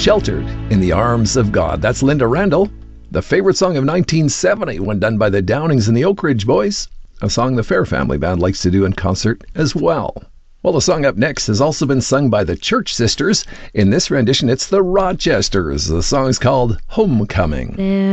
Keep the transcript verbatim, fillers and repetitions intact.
Sheltered in the Arms of God. That's Linda Randall. The favorite song of nineteen seventy when done by the Downings and the Oak Ridge Boys. A song the Fair Family Band likes to do in concert as well. Well, the song up next has also been sung by the Church Sisters. In this rendition, it's the Rochesters. The song is called Homecoming. There